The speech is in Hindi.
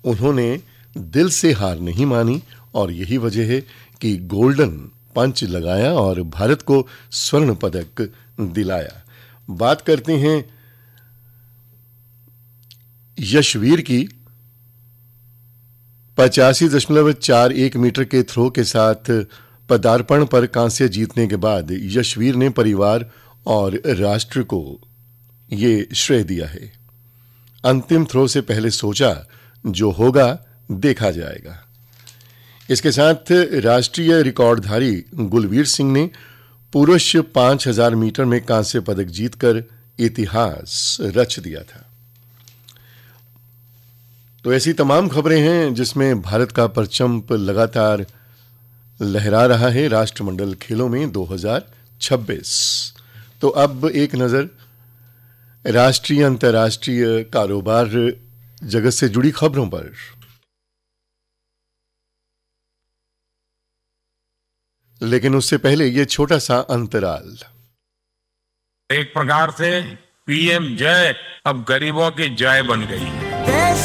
उन्होंने दिल से हार नहीं मानी और यही वजह है कि गोल्डन पंच लगाया और भारत को स्वर्ण पदक दिलाया। बात करते हैं यशवीर की। 85.41 मीटर के थ्रो के साथ पदार्पण पर कांस्य जीतने के बाद यशवीर ने परिवार और राष्ट्र को ये श्रेय दिया है। अंतिम थ्रो से पहले सोचा, जो होगा देखा जाएगा। इसके साथ राष्ट्रीय रिकॉर्डधारी गुलवीर सिंह ने पुरुष 5000 मीटर में कांस्य पदक जीतकर इतिहास रच दिया था। तो ऐसी तमाम खबरें हैं जिसमें भारत का परचम लगातार लहरा रहा है राष्ट्रमंडल खेलों में 2026। तो अब एक नजर राष्ट्रीय अंतर्राष्ट्रीय कारोबार जगत से जुड़ी खबरों पर। लेकिन उससे पहले ये छोटा सा अंतराल। एक प्रकार से पीएम जय अब गरीबों की जय बन गई है।